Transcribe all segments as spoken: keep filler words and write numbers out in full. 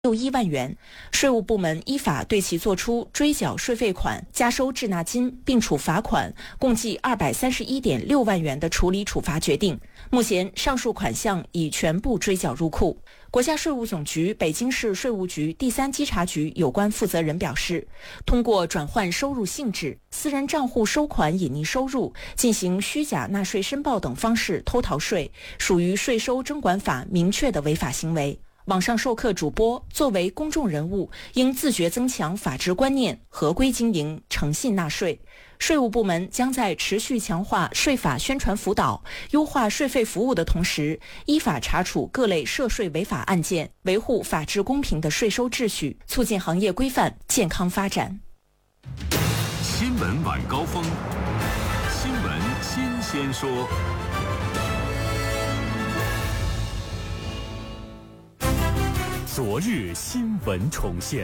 六一万元，税务部门依法对其作出追缴税费款、加收滞纳金，并处罚款，共计二百三十一点六万元的处理处罚决定。目前，上述款项已全部追缴入库。国家税务总局北京市税务局第三稽查局有关负责人表示，通过转换收入性质、私人账户收款隐匿收入、进行虚假纳税申报等方式偷逃税，属于税收征管法明确的违法行为。网上授课主播作为公众人物，应自觉增强法治观念，合规经营，诚信纳税。税务部门将在持续强化税法宣传辅导、优化税费服务的同时，依法查处各类涉税违法案件，维护法治公平的税收秩序，促进行业规范健康发展。 新闻晚高峰，新闻新鲜说。昨日新闻重现。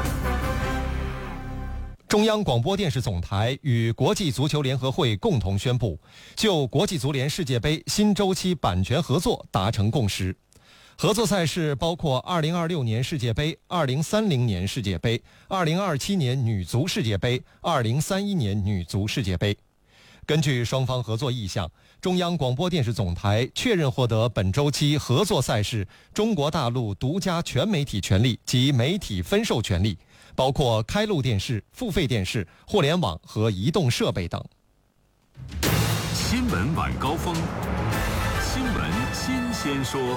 中央广播电视总台与国际足球联合会共同宣布，就国际足联世界杯新周期版权合作达成共识。合作赛事包括二零二六年世界杯、二零三零年世界杯、二零二七年女足世界杯、二零三一年女足世界杯。根据双方合作意向，中央广播电视总台确认获得本周期合作赛事中国大陆独家全媒体权利及媒体分授权利，包括开路电视、付费电视、互联网和移动设备等。 新闻晚高峰，新闻新鲜说。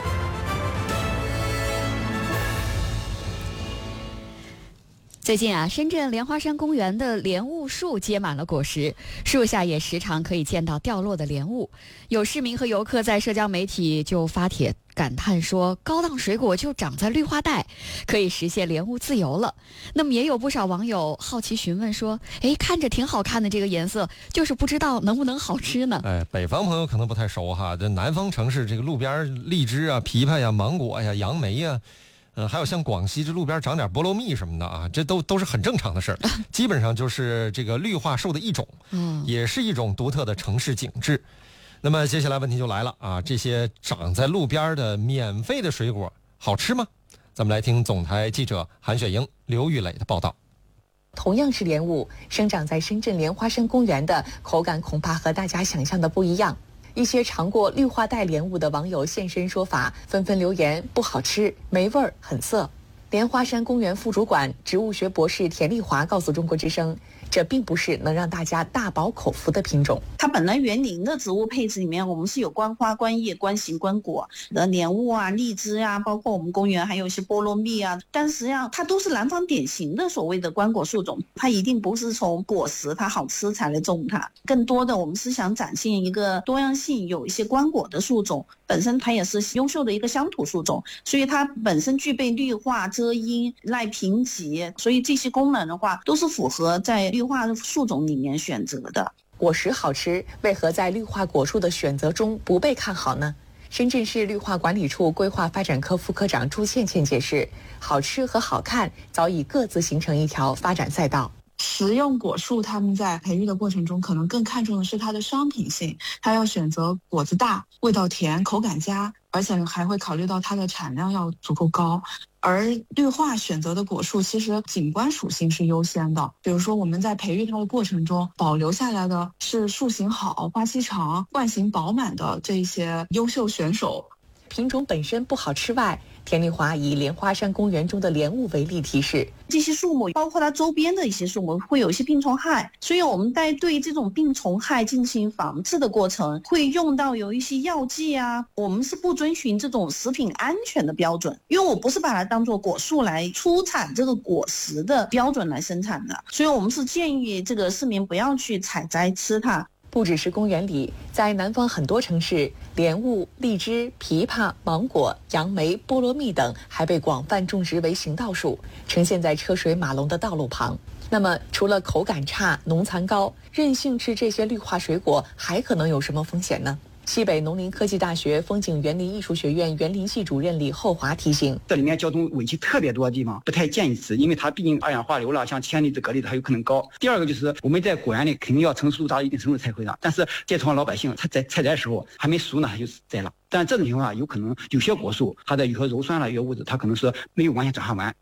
最近啊，深圳莲花山公园的莲雾树结满了果实，树下也时常可以见到掉落的莲雾。有市民和游客在社交媒体就发帖感叹说，高档水果就长在绿化带，可以实现莲雾自由了。那么也有不少网友好奇询问说，哎，看着挺好看的这个颜色，就是不知道能不能好吃呢？ 哎，北方朋友可能不太熟哈，这南方城市这个路边荔枝啊、枇杷呀、芒果呀、杨梅呀。嗯，还有像广西这路边长点菠萝蜜什么的啊，这都都是很正常的事儿，基本上就是这个绿化树的一种，嗯，也是一种独特的城市景致。那么接下来问题就来了啊，这些长在路边的免费的水果好吃吗？咱们来听总台记者韩雪莹、刘玉磊的报道。 同样是莲雾，生长在深圳莲花山公园的口感恐怕和大家想象的不一样。一些尝过绿化带莲雾的网友现身说法，纷纷留言不好吃、没味儿、很涩。莲花山公园副主管、植物学博士田丽华告诉中国之声，这并不是能让大家大饱口福的品种。 它本来园林的植物配置里面，我们是有观花、观叶、观形、观果的莲雾啊、荔枝啊，包括我们公园还有一些菠萝蜜啊，但实际上它都是南方典型的所谓的观果树种，它一定不是从果实它好吃才来种它，更多的我们是想展现一个多样性，有一些观果的树种，本身它也是优秀的一个乡土树种，所以它本身具备绿化、遮阴、耐贫瘠，所以这些功能的话都是符合在绿化树种里面选择的。 果实好吃，为何在绿化果树的选择中不被看好呢？深圳市绿化管理处规划发展科副科长朱倩倩解释，好吃和好看早已各自形成一条发展赛道。 食用果树他们在培育的过程中可能更看重的是它的商品性，它要选择果子大、味道甜、口感佳，而且还会考虑到它的产量要足够高。而绿化选择的果树其实景观属性是优先的，比如说我们在培育它的过程中保留下来的是树形好、花期长、冠形饱满的这些优秀选手。 品种本身不好吃外，田丽华以莲花山公园中的莲雾为例提示， 这些树木包括它周边的一些树木会有一些病虫害，所以我们在对这种病虫害进行防治的过程会用到有一些药剂啊，我们是不遵循这种食品安全的标准，因为我不是把它当作果树来出产这个果实的标准来生产的，所以我们是建议这个市民不要去采摘吃它。 不只是公园里，在南方很多城市，莲雾、荔枝、枇杷、芒果、杨梅、菠萝蜜等还被广泛种植为行道树，呈现在车水马龙的道路旁。那么，除了口感差、农残高，任性吃这些绿化水果还可能有什么风险呢？ 西北农林科技大学风景园林艺术学院园林系主任李厚华提醒， 这里面交通尾气特别多的地方不太建议吃，因为它毕竟二氧化硫了，像铅离子、镉离子还有可能高。第二个就是我们在果园里肯定要成熟度达到一定程度才会的，但是这从老百姓他在采摘的时候还没熟呢，他就摘了。但这种情况下有可能有些果树它的有些鞣酸了、有些物质它可能是没有完全转化完。